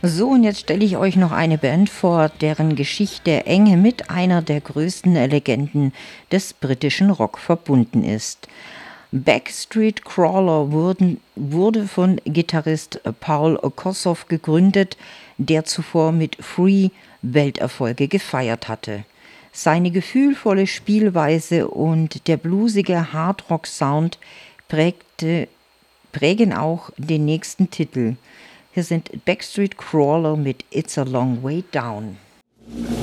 So, und jetzt stelle ich euch noch eine Band vor, deren Geschichte eng mit einer der größten Legenden des britischen Rock verbunden ist. Backstreet Crawler wurde von Gitarrist Paul Kossoff gegründet, der zuvor mit Free Welterfolge gefeiert hatte. Seine gefühlvolle Spielweise und der bluesige Hardrock-Sound prägen auch den nächsten Titel. Hier sind Backstreet Crawler mit It's a Long Way Down.